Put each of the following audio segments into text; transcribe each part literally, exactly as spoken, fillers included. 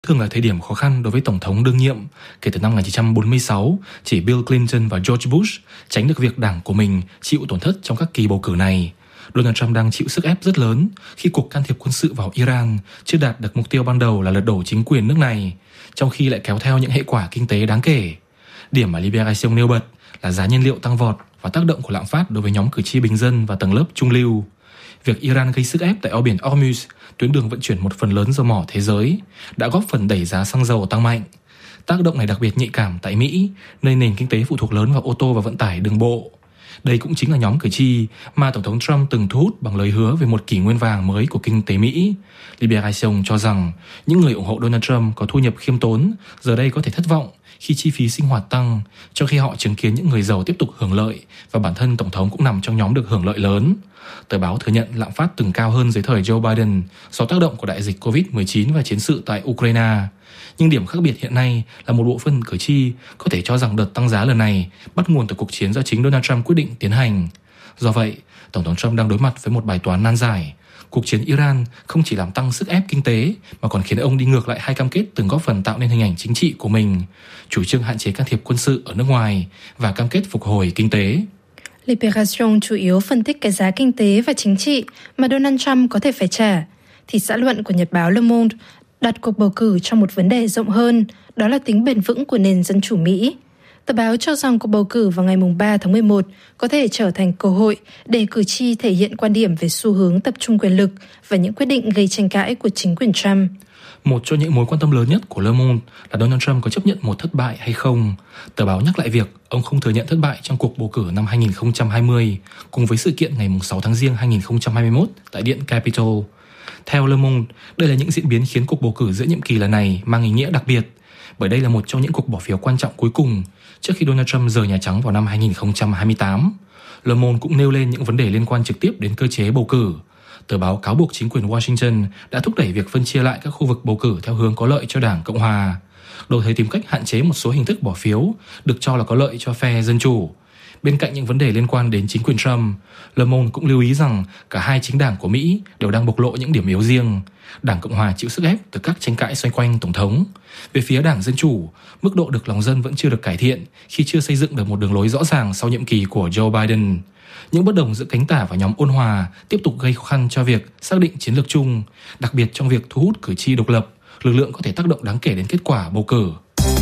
Thường là thời điểm khó khăn đối với Tổng thống đương nhiệm. Kể từ năm một nghìn chín trăm bốn mươi sáu, chỉ Bill Clinton và George Bush tránh được việc đảng của mình chịu tổn thất trong các kỳ bầu cử này. Donald Trump đang chịu sức ép rất lớn khi cuộc can thiệp quân sự vào Iran chưa đạt được mục tiêu ban đầu là lật đổ chính quyền nước này, trong khi lại kéo theo những hệ quả kinh tế đáng kể. Điểm mà Libération nêu bật là giá nhiên liệu tăng vọt và tác động của lạm phát đối với nhóm cử tri bình dân và tầng lớp trung lưu. Việc Iran gây sức ép tại eo biển Hormuz, tuyến đường vận chuyển một phần lớn dầu mỏ thế giới, đã góp phần đẩy giá xăng dầu tăng mạnh. Tác động này đặc biệt nhạy cảm tại Mỹ, nơi nền kinh tế phụ thuộc lớn vào ô tô và vận tải đường bộ. Đây cũng chính là nhóm cử tri mà Tổng thống Trump từng thu hút bằng lời hứa về một kỷ nguyên vàng mới của kinh tế Mỹ. Libération cho rằng những người ủng hộ Donald Trump có thu nhập khiêm tốn giờ đây có thể thất vọng khi chi phí sinh hoạt tăng, trong khi họ chứng kiến những người giàu tiếp tục hưởng lợi và bản thân Tổng thống cũng nằm trong nhóm được hưởng lợi lớn. Tờ báo thừa nhận lạm phát từng cao hơn dưới thời Joe Biden do tác động của đại dịch covid mười chín và chiến sự tại Ukraine. Nhưng điểm khác biệt hiện nay là một bộ phận cử tri có thể cho rằng đợt tăng giá lần này bắt nguồn từ cuộc chiến do chính Donald Trump quyết định tiến hành. Do vậy, Tổng thống Trump đang đối mặt với một bài toán nan giải. Cuộc chiến Iran không chỉ làm tăng sức ép kinh tế mà còn khiến ông đi ngược lại hai cam kết từng góp phần tạo nên hình ảnh chính trị của mình, chủ trương hạn chế can thiệp quân sự ở nước ngoài và cam kết phục hồi kinh tế. Libération chủ yếu phân tích cái giá kinh tế và chính trị mà Donald Trump có thể phải trả, thì xã luận của nhật báo Le Monde đặt cuộc bầu cử trong một vấn đề rộng hơn, đó là tính bền vững của nền dân chủ Mỹ. Tờ báo cho rằng cuộc bầu cử vào ngày ba tháng mười một có thể trở thành cơ hội để cử tri thể hiện quan điểm về xu hướng tập trung quyền lực và những quyết định gây tranh cãi của chính quyền Trump. Một trong những mối quan tâm lớn nhất của Le Monde là Donald Trump có chấp nhận một thất bại hay không. Tờ báo nhắc lại việc ông không thừa nhận thất bại trong cuộc bầu cử năm hai nghìn không trăm hai mươi, cùng với sự kiện ngày sáu tháng Giêng hai nghìn không trăm hai mươi mốt tại Điện Capitol. Theo Le Monde, đây là những diễn biến khiến cuộc bầu cử giữa nhiệm kỳ lần này mang ý nghĩa đặc biệt, bởi đây là một trong những cuộc bỏ phiếu quan trọng cuối cùng trước khi Donald Trump rời Nhà Trắng vào năm hai nghìn không trăm hai mươi tám. Le Monde cũng nêu lên những vấn đề liên quan trực tiếp đến cơ chế bầu cử. Tờ báo cáo buộc chính quyền Washington đã thúc đẩy việc phân chia lại các khu vực bầu cử theo hướng có lợi cho Đảng Cộng Hòa, đồng thời tìm cách hạn chế một số hình thức bỏ phiếu được cho là có lợi cho phe Dân Chủ. Bên cạnh những vấn đề liên quan đến chính quyền Trump, Le Monde cũng lưu ý rằng cả hai chính đảng của Mỹ đều đang bộc lộ những điểm yếu riêng. Đảng Cộng Hòa chịu sức ép từ các tranh cãi xoay quanh Tổng thống. Về phía Đảng Dân Chủ, mức độ được lòng dân vẫn chưa được cải thiện khi chưa xây dựng được một đường lối rõ ràng sau nhiệm kỳ của Joe Biden. Những bất đồng giữa cánh tả và nhóm ôn hòa tiếp tục gây khó khăn cho việc xác định chiến lược chung, đặc biệt trong việc thu hút cử tri độc lập, lực lượng có thể tác động đáng kể đến kết quả bầu cử.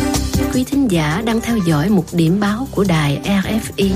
Quý thính giả đang theo dõi một điểm báo của đài rờ ép i.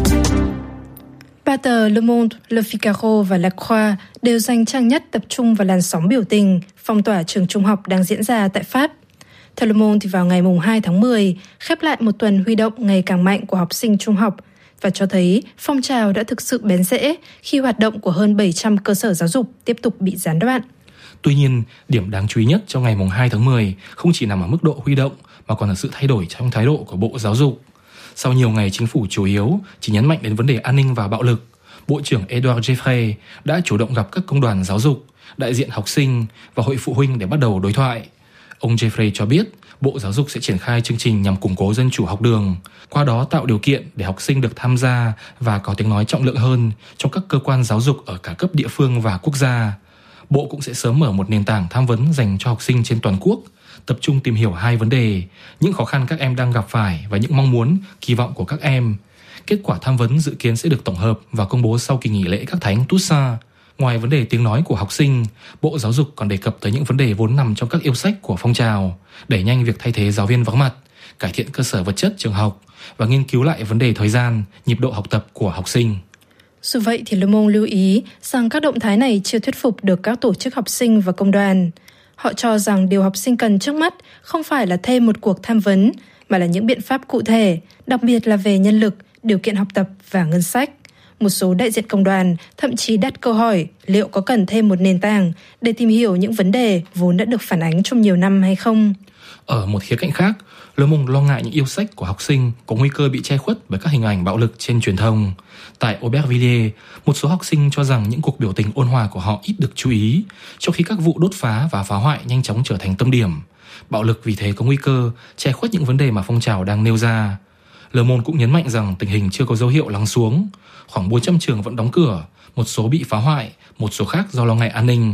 Ba tờ Le Monde, Le Figaro và La Croix đều dành trang nhất tập trung vào làn sóng biểu tình, phong tỏa trường trung học đang diễn ra tại Pháp. Theo Le Monde thì vào ngày hai tháng mười, khép lại một tuần huy động ngày càng mạnh của học sinh trung học và cho thấy phong trào đã thực sự bén rễ khi hoạt động của hơn bảy trăm cơ sở giáo dục tiếp tục bị gián đoạn. Tuy nhiên, điểm đáng chú ý nhất trong ngày hai tháng mười không chỉ nằm ở mức độ huy động mà còn là sự thay đổi trong thái độ của Bộ Giáo dục. Sau nhiều ngày chính phủ chủ yếu chỉ nhấn mạnh đến vấn đề an ninh và bạo lực, Bộ trưởng Edouard Jeffrey đã chủ động gặp các công đoàn giáo dục, đại diện học sinh và hội phụ huynh để bắt đầu đối thoại. Ông Jeffrey cho biết Bộ Giáo dục sẽ triển khai chương trình nhằm củng cố dân chủ học đường, qua đó tạo điều kiện để học sinh được tham gia và có tiếng nói trọng lượng hơn trong các cơ quan giáo dục ở cả cấp địa phương và quốc gia. Bộ cũng sẽ sớm mở một nền tảng tham vấn dành cho học sinh trên toàn quốc, tập trung tìm hiểu hai vấn đề, những khó khăn các em đang gặp phải và những mong muốn, kỳ vọng của các em. Kết quả tham vấn dự kiến sẽ được tổng hợp và công bố sau kỳ nghỉ lễ Các Thánh Toussaint. Ngoài vấn đề tiếng nói của học sinh, Bộ Giáo dục còn đề cập tới những vấn đề vốn nằm trong các yêu sách của phong trào, đẩy nhanh việc thay thế giáo viên vắng mặt, cải thiện cơ sở vật chất trường học và nghiên cứu lại vấn đề thời gian, nhịp độ học tập của học sinh. Dù vậy thì Le Monde lưu ý rằng các động thái này chưa thuyết phục được các tổ chức học sinh và công đoàn. Họ cho rằng điều học sinh cần trước mắt không phải là thêm một cuộc tham vấn, mà là những biện pháp cụ thể, đặc biệt là về nhân lực, điều kiện học tập và ngân sách. Một số đại diện công đoàn thậm chí đặt câu hỏi liệu có cần thêm một nền tảng để tìm hiểu những vấn đề vốn đã được phản ánh trong nhiều năm hay không. Ở một khía cạnh khác, Le Monde lo ngại những yêu sách của học sinh có nguy cơ bị che khuất bởi các hình ảnh bạo lực trên truyền thông. Tại Aubervilliers, một số học sinh cho rằng những cuộc biểu tình ôn hòa của họ ít được chú ý, trong khi các vụ đốt phá và phá hoại nhanh chóng trở thành tâm điểm. Bạo lực vì thế có nguy cơ che khuất những vấn đề mà phong trào đang nêu ra. Le Monde cũng nhấn mạnh rằng tình hình chưa có dấu hiệu lắng xuống. Khoảng bốn trăm trường vẫn đóng cửa, một số bị phá hoại, một số khác do lo ngại an ninh.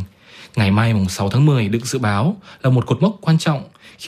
Ngày mai mùng sáu tháng mười được dự báo là một cột mốc quan trọng